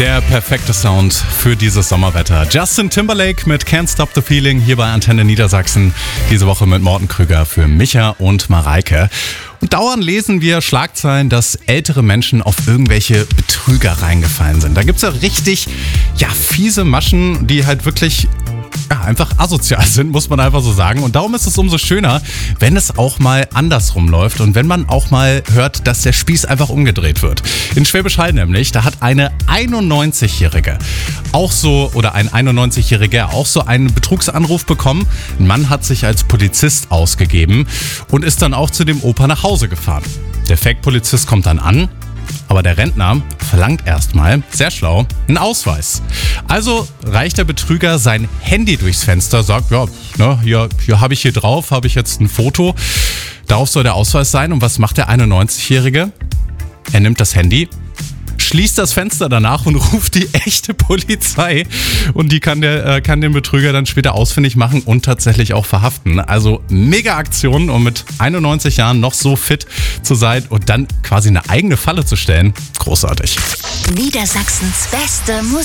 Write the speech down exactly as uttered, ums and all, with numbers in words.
Der perfekte Sound für dieses Sommerwetter. Justin Timberlake mit Can't Stop the Feeling hier bei Antenne Niedersachsen. Diese Woche mit Morten Krüger für Micha und Mareike. Und dauernd lesen wir Schlagzeilen, dass ältere Menschen auf irgendwelche Betrüger reingefallen sind. Da gibt's ja richtig, ja, fiese Maschen, die halt wirklich ja, einfach asozial sind, muss man einfach so sagen. Und darum ist es umso schöner, wenn es auch mal andersrum läuft und wenn man auch mal hört, dass der Spieß einfach umgedreht wird. In Schwäbisch Hall nämlich, da hat eine einundneunzigjährige auch so, oder ein einundneunzigjähriger auch so einen Betrugsanruf bekommen. Ein Mann hat sich als Polizist ausgegeben und ist dann auch zu dem Opa nach Hause gefahren. Der Fake-Polizist kommt dann an, aber der Rentner verlangt erstmal, sehr schlau, einen Ausweis. Also reicht der Betrüger sein Handy durchs Fenster, sagt, ja, ne, hier, hier habe ich hier drauf, habe ich jetzt ein Foto. Darauf soll der Ausweis sein. Und was macht der einundneunzigjährige? Er nimmt das Handy, schließt das Fenster danach und ruft die echte Polizei. Und die kann, der, äh, kann den Betrüger dann später ausfindig machen und tatsächlich auch verhaften. Also mega Aktion, um mit einundneunzig Jahren noch so fit zu sein und dann quasi eine eigene Falle zu stellen. Großartig. Niedersachsens beste Musik.